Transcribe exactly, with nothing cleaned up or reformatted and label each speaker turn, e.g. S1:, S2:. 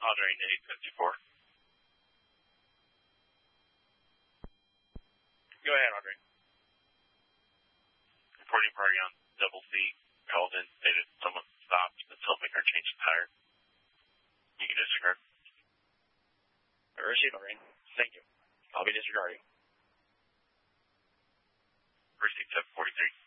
S1: Andre eight fifty-four.
S2: Go ahead, Andre.
S1: Reporting party on double C. Called in, stated someone stopped the filmmaker changed the tire. You can disregard.
S2: Receive, Lorraine. Thank you. I'll be disregarding.
S1: Receipt seven forty-three.